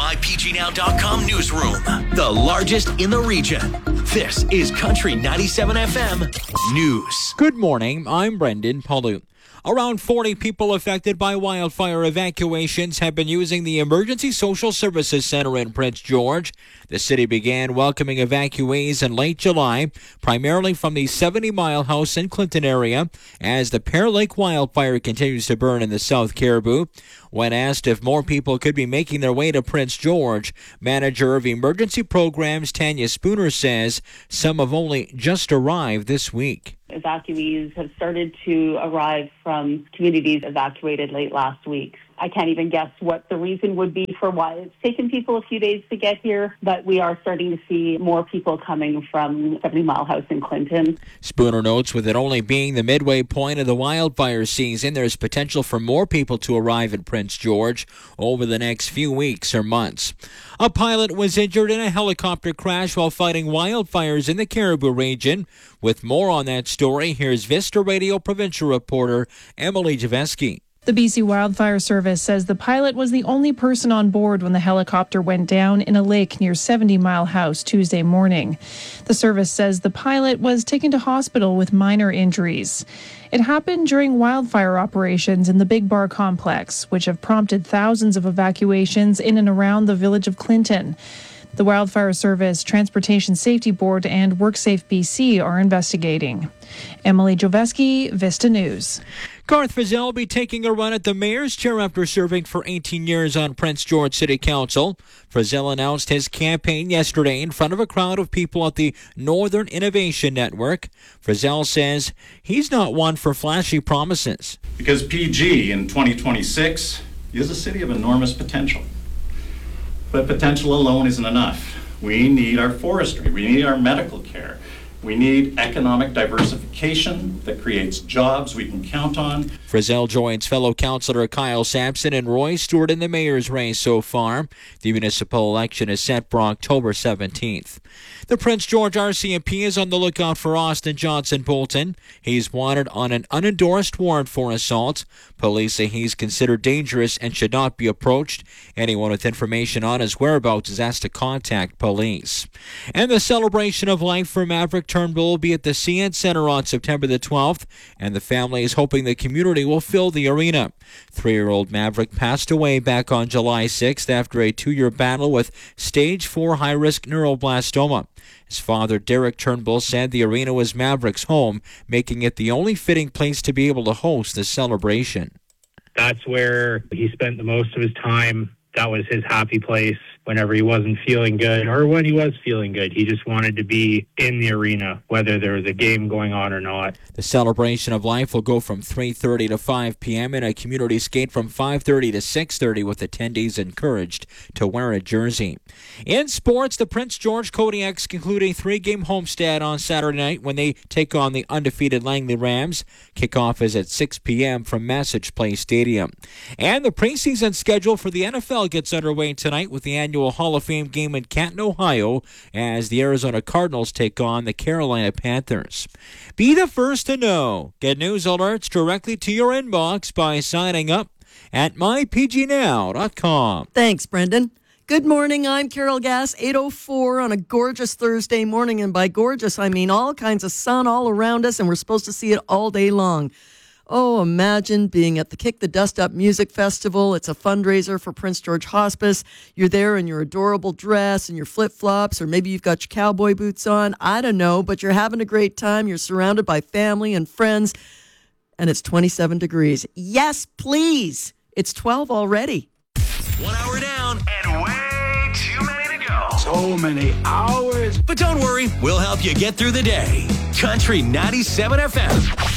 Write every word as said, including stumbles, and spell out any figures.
my p g now dot com newsroom, the largest in the region. This is Country ninety-seven F M News. Good morning, I'm Brendan Palu. Around forty people affected by wildfire evacuations have been using the Emergency Social Services Center in Prince George. The city began welcoming evacuees in late July, primarily from the seventy mile House and Clinton area, as the Pear Lake wildfire continues to burn in the South Caribou. When asked if more people could be making their way to Prince George, Manager of Emergency Programs Tanya Spooner says some have only just arrived this week. Evacuees have started to arrive from communities evacuated late last week. I can't even guess what the reason would be for why it's taken people a few days to get here, but we are starting to see more people coming from seventy mile House in Clinton. Spooner notes with it only being the midway point of the wildfire season, there's potential for more people to arrive in Prince George over the next few weeks or months. A pilot was injured in a helicopter crash while fighting wildfires in the Caribou region. With more on that story, here's Vista Radio provincial reporter Emily Javeski. The B C Wildfire Service says the pilot was the only person on board when the helicopter went down in a lake near seventy mile House Tuesday morning. The service says the pilot was taken to hospital with minor injuries. It happened during wildfire operations in the Big Bar complex, which have prompted thousands of evacuations in and around the village of Clinton. The Wildfire Service, Transportation Safety Board, and WorkSafe B C are investigating. Emily Joveski, Vista News. Garth Frizzell will be taking a run at the mayor's chair after serving for eighteen years on Prince George City Council. Frizzell announced his campaign yesterday in front of a crowd of people at the Northern Innovation Network. Frizzell says he's not one for flashy promises. Because P G in twenty twenty-six is a city of enormous potential. But potential alone isn't enough. We need our forestry. We need our medical care. We need economic diversification that creates jobs we can count on. Frizzell joins fellow councillor Kyle Sampson and Roy Stewart in the mayor's race so far. The municipal election is set for October seventeenth. The Prince George R C M P is on the lookout for Austin Johnson Bolton. He's wanted on an unendorsed warrant for assault. Police say he's considered dangerous and should not be approached. Anyone with information on his whereabouts is asked to contact police. And the celebration of life for Maverick Turnbull will be at the C N Center on September the twelfth, and the family is hoping the community will fill the arena. Three-year-old Maverick passed away back on July sixth after a two-year battle with stage four high-risk neuroblastoma. His father, Derek Turnbull, said the arena was Maverick's home, making it the only fitting place to be able to host the celebration. That's where he spent the most of his time. That was his happy place whenever he wasn't feeling good or when he was feeling good. He just wanted to be in the arena, whether there was a game going on or not. The celebration of life will go from three thirty to five p.m. and a community skate from five thirty to six thirty with attendees encouraged to wear a jersey. In sports, the Prince George Kodiaks conclude a three-game homestand on Saturday night when they take on the undefeated Langley Rams. Kickoff is at six p.m. from Message Place Stadium. And the preseason schedule for the N F L gets underway tonight with the annual Hall of Fame game in Canton, Ohio, as the Arizona Cardinals take on the Carolina Panthers. Be the first to know. Get news alerts directly to your inbox by signing up at my p g now dot com. Thanks, Brendan. Good morning, I'm Carol Gass, eight oh four on a gorgeous Thursday morning, and by gorgeous, I mean all kinds of sun all around us, and we're supposed to see it all day long. Oh, imagine being at the Kick the Dust Up Music Festival. It's a fundraiser for Prince George Hospice. You're there in your adorable dress and your flip-flops, or maybe you've got your cowboy boots on. I don't know, but you're having a great time. You're surrounded by family and friends, and it's twenty-seven degrees. Yes, please. It's twelve already. One hour down and way too many to go. So many hours. But don't worry, we'll help you get through the day. Country ninety-seven F M.